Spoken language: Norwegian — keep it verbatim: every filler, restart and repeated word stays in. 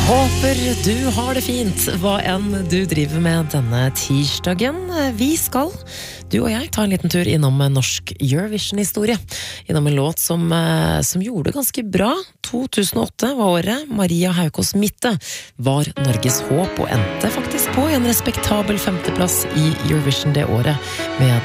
Håper du har det fint, hva enn du driver med denne tirsdagen. Vi skal, du og jeg, ta en liten tur innom norsk Eurovision-historie. Innom en låt som, som gjorde det ganske bra. to tusen og åtte var året. Maria Haukås Mitte var Norges håp og endte faktisk på en respektabel femteplass i Eurovision det året med